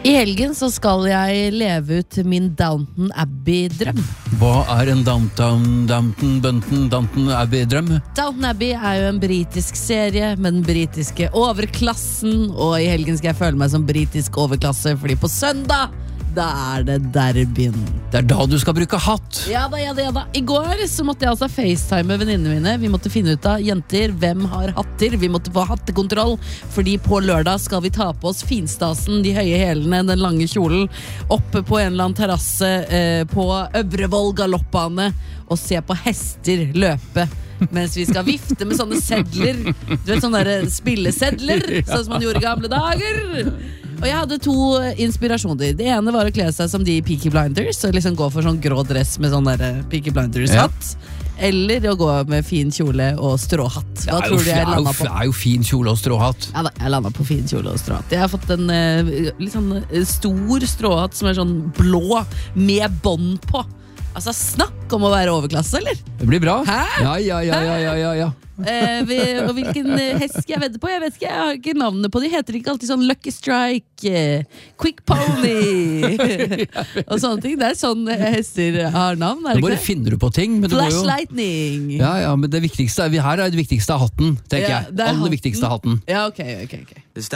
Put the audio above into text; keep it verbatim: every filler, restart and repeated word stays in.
I helgen så skal jeg leve ut min Downton Abbey-drøm. Hva er en Downtown, Downton, Bunton, Downton Abbey-drøm? Downton Abbey er jo en britisk serie med den britiske overklassen, og i helgen skal jeg føle meg som britisk overklasse, fordi på søndag, da er det derbyen. Det er da du skal bruke hatt. Ja da, ja da, ja da. I går så måtte jeg altså FaceTime med venninnene mine. Vi måtte finne ut av, jenter, hvem har hatter? Vi måtte få hattekontroll, fordi på lørdag skal vi ta på oss finstasen, de høye hælene, den lange kjolen, oppe på en eller annen terrasse eh, på Øvrevoll galoppbane, og se på hester løpe. Mens vi skal vifte med sånne sedler. Du vet, sånne der spillesedler, sånn som man gjorde i gamle dager. Og jeg hadde to inspirasjoner. Det ene var å kle seg som de i Peaky Blinders, og liksom gå for sånn grå dress med sånn der Peaky Blinders-hatt. Ja. Eller å gå med fin kjole og stråhatt. Hva tror du jeg landet på? Det er jo fin kjole og stråhatt. Ja, da, jeg landet på fin kjole og stråhatt. Jeg har fått en uh, litt sånn stor stråhatt som er sånn blå med bånd på. Altså, snakk om å være overklasse, eller? Det blir bra. Hæ? Ja, ja, ja, ja, ja, ja, ja. eh, vi, og hvilken hest skal jeg vedde på? Jeg vet ikke, jeg har ikke navnet på de. Heter ikke alltid sånn Lucky Strike, eh, Quick Pony og sånne ting. Det er sånn hester har navn, er det ikke? Bare finner du på ting. Men Flash jo... Lightning. Ja, ja, men det viktigste, her er det viktigste av hatten, tenker ja, jeg. Aller viktigste av hatten. Ja, ok, ok, ok.